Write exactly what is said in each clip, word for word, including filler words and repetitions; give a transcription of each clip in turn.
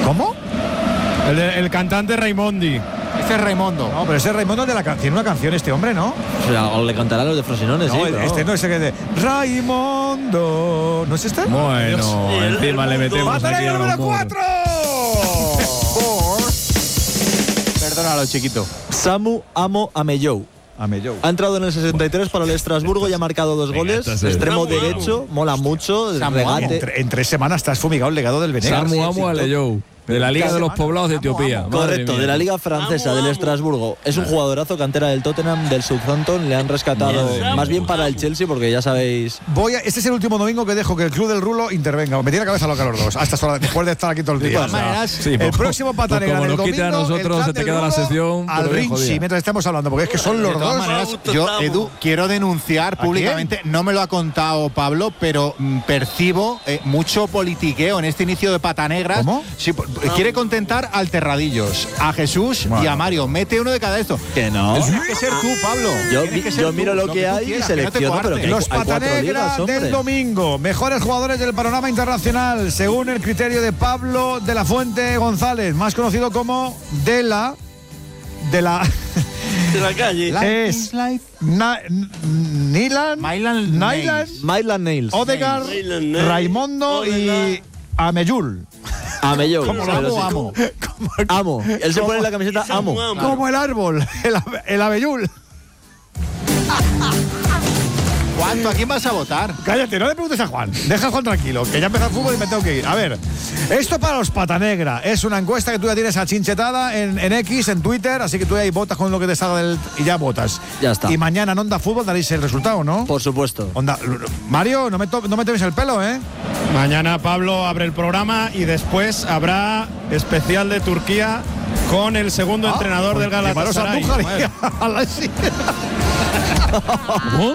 ¿Cómo? El, de, el cantante Raimondi. Ese es Raimondo. No, pero ese es Raimondo de la canción. Tiene una canción este hombre, ¿no? O sea, o le cantará a los de Frosinones, no, sí. El, pero... Este no es el que de Raimondo. ¿No es este? Bueno, sí, encima le metemos aquí ¡Patanega al número humor. cuatro! Perdónalo, chiquito. Samu Amo Amellou. Amellou. Ha entrado en el sesenta y tres para el Estrasburgo y ha marcado dos Venga, goles. entonces, Extremo Samu Amo. derecho, mola mucho. Samu, regate. en, tre- en tres semanas estás fumigado el legado del Venegas. Samu Amo Aleyou, de la Liga de los Poblados de Etiopía. Madre Correcto, mía. de la Liga Francesa, Amo, del amo. Estrasburgo. Es un jugadorazo, cantera del Tottenham, del Southampton. Le han rescatado Mierda. más bien para el Chelsea, porque ya sabéis. Voy a, este es el último domingo que dejo que el Club del Rulo intervenga. Me tiene la cabeza loca los dos. Hasta esta hora, después de estar aquí todo el día. De todas maneras, sí, el pues, próximo pues Patanegra como del nos quite a domingo, nosotros, el se plan te del queda la Rulo sección, al pero bien Rinchi, jodida. mientras estamos hablando, porque es que son los De todas dos. maneras, Gusto yo, estamos. Edu, quiero denunciar quién? públicamente, no me lo ha contado Pablo, pero mm, percibo eh, mucho politiqueo en este inicio de Patanegras. ¿Cómo? Sí, po- quiere contentar al Terradillos, a Jesús Bueno. y a Mario. Mete uno de cada esto. Que no. Tienes que ser tú, Pablo. Yo, Tienes que ser yo tú, miro lo que, tú hay y quieras, que no te selecciono, pero que hay, Los hay cuatro Patanegra ligas, hombre. del domingo, mejores jugadores del panorama internacional, según el criterio de Pablo de la Fuente González, más conocido como de la de la De la calle. es Na- N- Nilan, Mylan Nylan, Nails. Mylan Nails. Odegaard, Nylan Nails, Raimondo y Odegaard. Amellul. Amellou. Como pero lo sí. amo, Amo. Él se pone en la camiseta Samu Amo. Amo. como el árbol, el, ave- el Amellul. ¿Cuánto? ¿A quién vas a votar? Cállate, no le preguntes a Juan. Deja a Juan tranquilo, que ya empezó el fútbol y me tengo que ir. A ver, esto para los Patanegra es una encuesta que tú ya tienes achinchetada en, en X, en Twitter, así que tú ahí votas con lo que te salga del, y ya votas. Ya está. Y mañana en Onda Fútbol daréis el resultado, ¿no? Por supuesto. Onda, Mario, no me, to- no me tomes el pelo, ¿eh? Mañana Pablo abre el programa y después habrá especial de Turquía con el segundo Ah, entrenador del pues, Galatasaray. Andújar y a la- sí. ¿Cómo?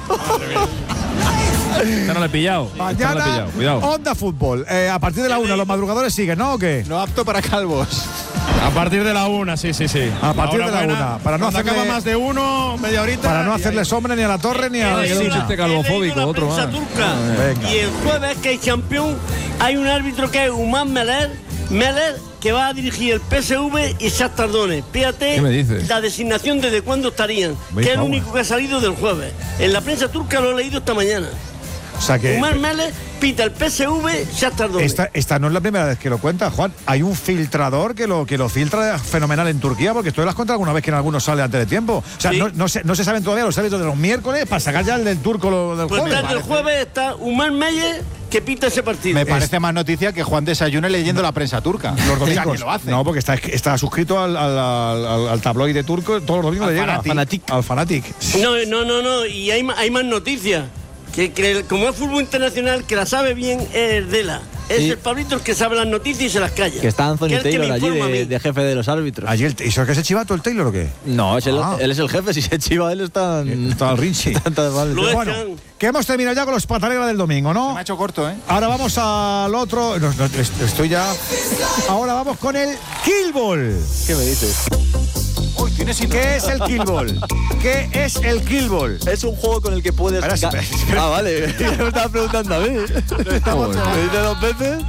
Esta no la he pillado. Esta no la he Mañana, pillado. Cuidado. Onda Fútbol. Eh, a partir de la una, los madrugadores siguen, ¿no? ¿O qué? No apto para calvos. A partir de la una, sí, sí, sí. A partir La de la hora buena. una, para no Cuando hacerle- acaba más de uno, media horita. Para no y hacerle ahí. sombra ni a la torre ni a la He leído luna. la- chiste calvofóbico, he leído la otro prensa más. turca. Venga. Y el jueves, que hay campeón, hay un árbitro que es Umar Meler, Meler, que va a dirigir el P S V y Shakhtar Donetsk. Fíjate ¿Qué me dices? la designación desde cuándo estarían, Me que es el cago en- único que ha salido del jueves. En la prensa turca lo he leído esta mañana. O sea que Umar Meler pita el P S V, Shakhtar Donetsk. esta, esta no es la primera vez que lo cuenta, Juan. Hay un filtrador que lo que lo filtra fenomenal en Turquía, porque tú lo has contado alguna vez que en algunos sale antes de tiempo. O sea, Sí. no, no se, no se saben todavía los árbitros de los miércoles para sacar ya el del turco lo, del Pues jueves. desde el jueves está Umar Meyer que pita ese partido. Me parece más noticia que Juan desayune leyendo la prensa turca. Los O sea, domingos. que lo hace. No, porque está, está suscrito al, al, al- al- al tabloide turco, todos los domingos Al le llega. Fanatic. Al Fanatic. No, no, no, no, y hay, ma- hay más noticias. Que, que el- como es fútbol internacional, que la sabe bien es Dela. Es Sí. el Pablito el que sabe las noticias y se las calla. Que está Anthony Que es el que me Taylor allí informa a de, mí. de jefe de los árbitros. Allí el, ¿Y eso es que se chivato el Taylor o qué? No, es el- Ah. él es el jefe. Si se chiva él está. Está al Rinchi. está- está mal. Lo Bueno, echan. que hemos terminado ya con los Patanegra del domingo, ¿no? Me ha hecho corto, ¿eh? Ahora vamos al otro. no, no, est- estoy ya. Ahora vamos con el Killball. ¿Qué me dices? Uy, tienes ¿Qué es el Killball? ¿Qué es el Killball? Es un juego con el que puedes. Espera, ga- espera, espera. Ah, vale. me estaba preguntando a mí. ¿Me dice dos veces?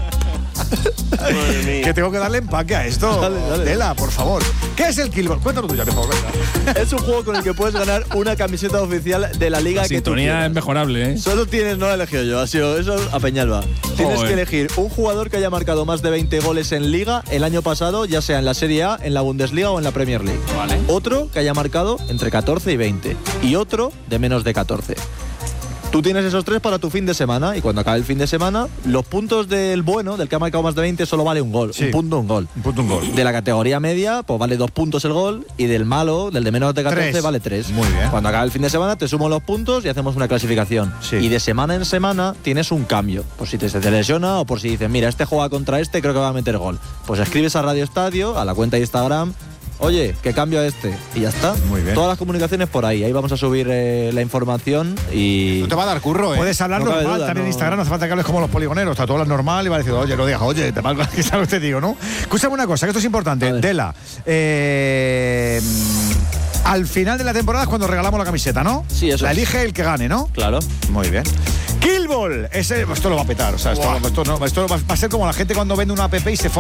Madre mía. Que tengo que darle empaque a esto. Dale, dale. Tela, por favor. ¿Qué es el Killball? Cuéntalo tú ya, por favor. venga. Es un juego con el que puedes ganar una camiseta oficial de la liga La que tú sintonía quieras. es mejorable, ¿eh? Solo tienes, no lo he elegido yo, ha sido eso a Peñalba. Tienes Joder. que elegir un jugador que haya marcado más de veinte goles en liga el año pasado, ya sea en la Serie A, en la Bundesliga o en la Premier League. Vale. Otro que haya marcado entre catorce y veinte. Y otro de menos de catorce. Tú tienes esos tres para tu fin de semana y cuando acabe el fin de semana, los puntos del bueno, del que ha marcado más de veinte, solo vale un gol. Sí. Un punto, un gol. Un punto, un gol. De la categoría media, pues vale dos puntos el gol y del malo, del de menos de catorce, Tres. vale tres. Muy bien. Cuando acabe el fin de semana te sumo los puntos y hacemos una clasificación. Sí. Y de semana en semana tienes un cambio. Por si te, se te lesiona o por si dices, mira, este juega contra este, creo que va a meter gol. Pues escribes a Radio Estadio, a la cuenta de Instagram. Oye, que cambio a este. Y ya está. Muy bien. Todas las comunicaciones por ahí. Ahí vamos a subir eh, la información y. No te va a dar curro, ¿eh? Puedes hablar No cabe normal duda, también en no. Instagram, no hace falta que hables como los poligoneros, está todo hablas normal y va a decir, oye, no digas, oye, te valgo, que sabes lo que te digo, ¿no? Escúchame una cosa, que esto es importante, A ver. Dela. Eh, al final de la temporada es cuando regalamos la camiseta, ¿no? Sí, eso La es. elige el que gane, ¿no? Claro. Muy bien. Killball, ese, esto lo va a petar, o sea, esto, esto no- esto va va a ser como la gente cuando vende una app y se